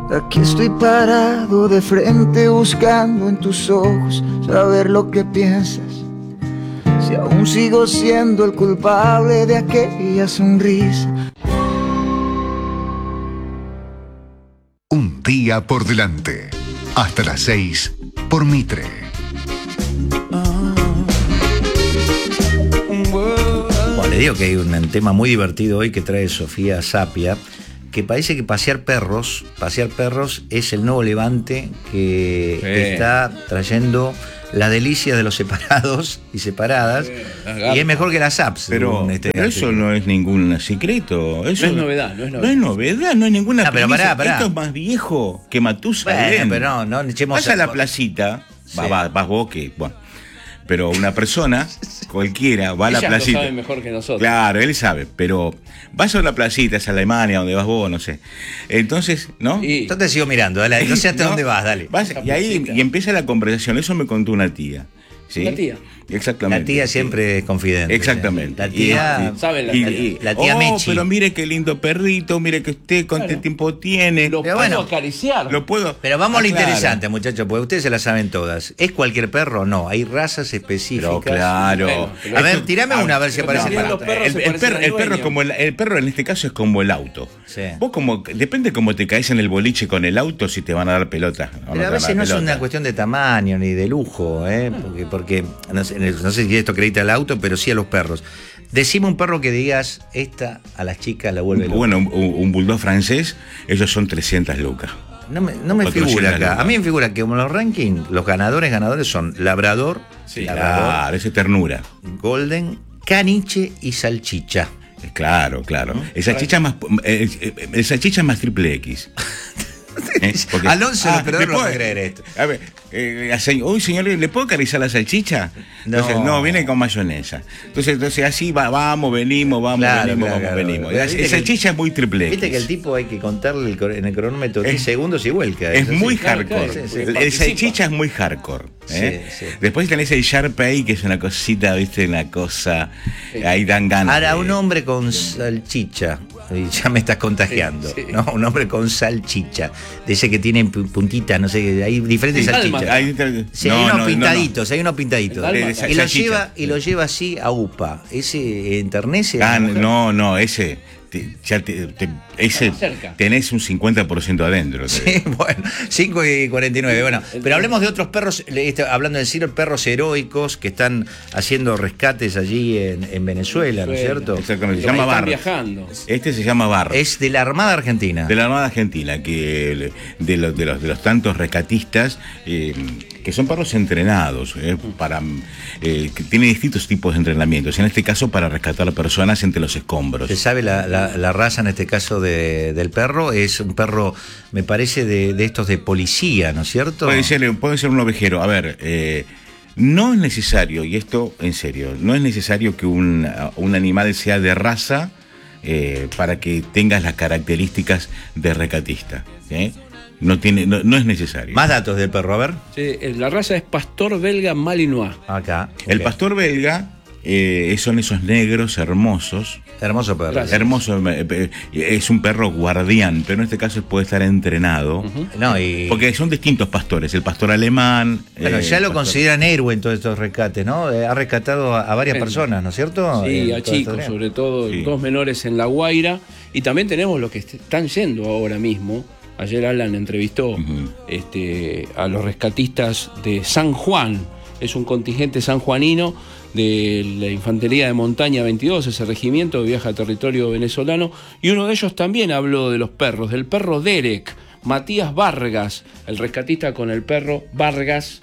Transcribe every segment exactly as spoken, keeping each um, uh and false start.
Aquí estoy parado de frente buscando en tus ojos saber lo que piensas. Si aún sigo siendo el culpable de aquella sonrisa. Un día por delante. Hasta las seis por Mitre. Bueno, le digo que hay un tema muy divertido hoy que trae Sofía Sapia, que parece que pasear perros, pasear perros es el nuevo levante que sí. está trayendo la delicia de los separados y separadas, sí, y es mejor que las apps. Pero, este pero eso no es ningún secreto. Eso no es novedad, no es novedad. No es novedad, no es ninguna no, pero pará, pará. Esto es más viejo que Matusalén. Bueno, pero no, no echemos Vas a la placita, sí. vas, vas, vas vos que, bueno, pero una persona, cualquiera, va a la Ella placita. Lo sabe mejor que nosotros. Claro, él sabe, pero vas a la placita, es Alemania, donde vas vos, no sé. Entonces, ¿no? Y... Yo te sigo mirando, dale, no sé hasta ¿no? dónde vas, dale. Vas, y ahí y empieza la conversación, eso me contó una tía. ¿Sí? La tía. Exactamente. La tía siempre es confidente. Exactamente. La tía, y, sabe la, y, la, y, la tía oh, Mechi. Pero mire qué lindo perrito, mire que usted cuánto claro. tiempo tiene. Lo pero puedo bueno, acariciar. Lo puedo. Pero vamos ah, a lo claro. interesante, muchachos, porque ustedes se la saben todas. ¿Es cualquier perro? No, hay razas específicas. Pero claro. Bueno, pero a ver, tirame a, una a ver si aparece. No, los perros el, el, perro, el perro como el, el perro en este caso es como el auto. Sí. Vos como depende cómo te caes en el boliche con el auto si te van a dar pelota. Pero no a veces no pelota. Es una cuestión de tamaño ni de lujo, ¿eh? Porque, porque no, sé, no sé si esto acredita al auto, pero sí a los perros. Decime un perro que digas, esta a las chicas la vuelve loca. Bueno, un, un bulldog francés, ellos son trescientas lucas. No me, no me figura acá. lucas. A mí me figura que como los rankings, los ganadores ganadores son Labrador, sí, Labrador, claro, esa ternura. Golden, Caniche y Salchicha. Claro, claro. ¿No? El salchicha más, el, el salchicha más triple X. ¿Eh? Porque, Alonso, ah, pero no puedo creer esto. A ver, eh, uy, señor, ¿le puedo acariciar la salchicha? No, entonces, no, viene con mayonesa. Entonces, entonces así va, vamos, venimos, vamos, claro, venimos, claro, vamos, claro, venimos. Claro. El salchicha es muy triple X. Viste que el tipo hay que contarle el, en el cronómetro diez segundos y vuelca. Es muy sí, hardcore. Claro, claro, sí, sí, el, el salchicha es muy hardcore. ¿eh? Sí, sí. Después tenés el Sharpei, que es una cosita, viste, una cosa. Sí. Ahí dan ganas. Ahora, de, un hombre con salchicha. Y ya me estás contagiando, sí, sí. ¿no? Un hombre con salchicha. De ese que tiene puntitas, no sé, hay diferentes sí, salchichas. Hay, sí, no, hay unos no, pintaditos, no, no. hay unos pintaditos. Y lo lleva, y lo lleva así a UPA. ¿Ese enternece? Ah, no, no, ese. Te, ya te, te, ese tenés un cincuenta por ciento adentro. Sí, bueno, cinco y cuarenta y nueve. Bueno, pero hablemos de otros perros, hablando en serio, perros heroicos que están haciendo rescates allí en, en Venezuela, ¿no es cierto? Exactamente, se llama Bar. Este se llama Bar. Es de la Armada Argentina. De la Armada Argentina, que de los, de los, de los tantos rescatistas, eh, que son perros entrenados, eh, para eh, que tienen distintos tipos de entrenamientos. En este caso, para rescatar a personas entre los escombros. ¿Se sabe la, la, la raza en este caso de, del perro? Es un perro, me parece, de, de estos de policía, ¿no es cierto? Puede ser, puede ser un ovejero. A ver, eh, no es necesario, y esto en serio, no es necesario que un, un animal sea de raza eh, para que tengas las características de rescatista, ¿eh? No, tiene, no, no es necesario. Más datos del perro, a ver. Sí, la raza es pastor belga malinois. Acá. Okay. El pastor belga eh, son esos negros hermosos. Hermoso perro. Gracias. Hermoso. Eh, es un perro guardián, pero en este caso puede estar entrenado. Uh-huh. No, y... Porque son distintos pastores. El pastor alemán. Bueno, eh, ya lo pastor... consideran héroe en todos estos rescates, ¿no? Eh, ha rescatado a, a varias sí. personas, ¿no es cierto? Sí, a chicos, sobre todo sí. dos menores en La Guaira. Y también tenemos los que están yendo ahora mismo. Ayer Alan entrevistó uh-huh. este, a los rescatistas de San Juan. Es un contingente sanjuanino de la Infantería de Montaña veintidós, ese regimiento que viaja a territorio venezolano. Y uno de ellos también habló de los perros, del perro Derek, Matías Vargas, el rescatista con el perro Vargas.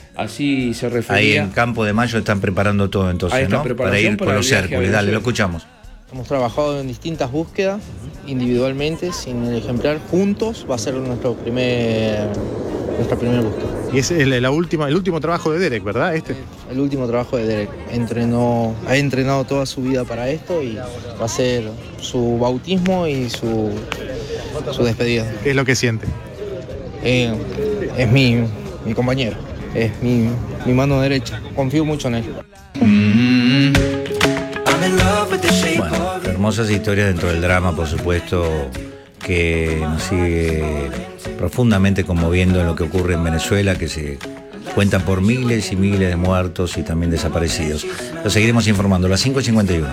Así se refería. Ahí en Campo de Mayo están preparando todo entonces, ¿no? Para ir por los Hércules. Dale, lo escuchamos. Hemos trabajado en distintas búsquedas, individualmente, sin el ejemplar, juntos. Va a ser nuestro primer, nuestra primera búsqueda. Y ese es la última, el último trabajo de Derek, ¿verdad? Este. El último trabajo de Derek. Entrenó, ha entrenado toda su vida para esto y va a ser su bautismo y su, su despedida. ¿Qué es lo que siente? Eh, es mi, mi compañero, es mi, mi mano derecha. Confío mucho en él. Bueno, hermosas historias dentro del drama, por supuesto, que nos sigue profundamente conmoviendo en lo que ocurre en Venezuela, que se cuentan por miles y miles de muertos y también desaparecidos. Lo seguiremos informando a las cinco y cincuenta y uno.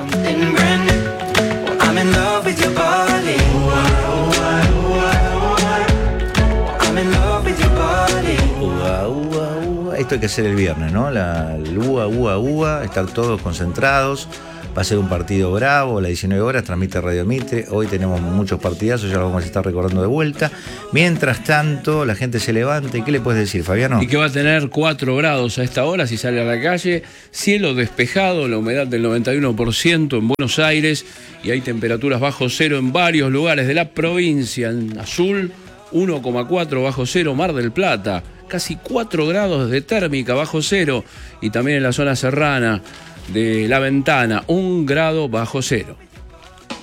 Esto hay que hacer el viernes, ¿no? La, el ua, ua, ua, estar todos concentrados. Va a ser un partido bravo, a las diecinueve horas, transmite Radio Mitre. Hoy tenemos muchos partidazos, ya lo vamos a estar recordando de vuelta. Mientras tanto, la gente se levanta. ¿Y qué le puedes decir, Fabiano? Y que va a tener cuatro grados a esta hora si sale a la calle. Cielo despejado, la humedad del noventa y uno por ciento en Buenos Aires. Y hay temperaturas bajo cero en varios lugares de la provincia. En azul, uno coma cuatro bajo cero, Mar del Plata. Casi cuatro grados de térmica bajo cero. Y también en la zona serrana de La Ventana, un grado bajo cero.